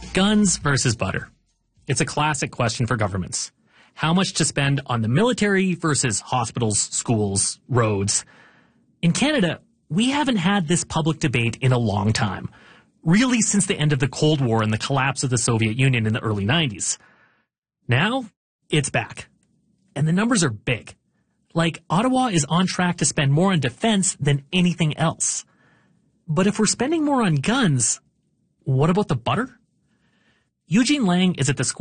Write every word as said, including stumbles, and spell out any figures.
Guns versus butter. It's a classic question for governments. How much to spend on the military versus hospitals, schools, roads? In Canada, we haven't had this public debate in a long time. Really since the end of the Cold War and the collapse of the Soviet Union in the early nineties. Now, it's back. And the numbers are big. Like, Ottawa is on track to spend more on defense than anything else. But if we're spending more on guns, what about the butter? Eugene Lang is at the School